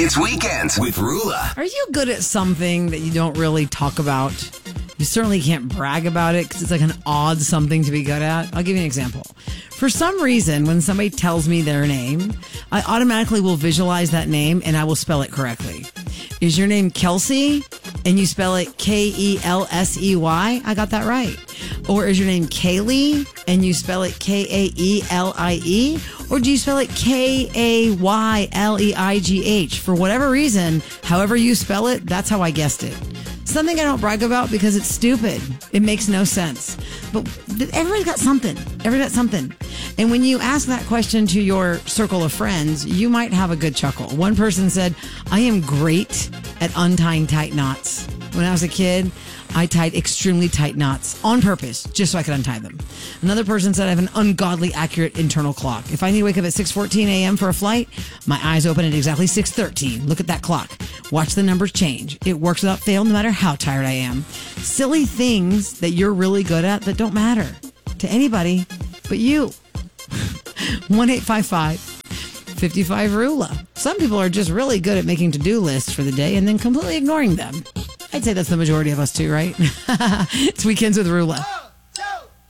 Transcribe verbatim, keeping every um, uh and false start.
It's Weekends with Rula. Are you good at something that you don't really talk about? You certainly can't brag about it because it's like an odd something to be good at. I'll give you an example. For some reason, when somebody tells me their name, I automatically will visualize that name and I will spell it correctly. Is your name Kelsey and you spell it K E L S E Y? I got that right. Or is your name Kaylee and you spell it K A E L I E? Or do you spell it K A Y L E I G H? For whatever reason, however you spell it, that's how I guessed it. Something I don't brag about because it's stupid. It makes no sense. But everybody's got something. Everybody's got something. And when you ask that question to your circle of friends, you might have a good chuckle. One person said, I am great at untying tight knots. When I was a kid, I tied extremely tight knots on purpose, just so I could untie them. Another person said I have an ungodly accurate internal clock. If I need to wake up at six fourteen a.m. for a flight, my eyes open at exactly six thirteen. Look at that clock. Watch the numbers change. It works without fail no matter how tired I am. Silly things that you're really good at that don't matter to anybody but you. one eight five five, five five, RULA. Some people are just really good at making to-do lists for the day and then completely ignoring them. I'd say that's the majority of us too, right? It's Weekends with Rula.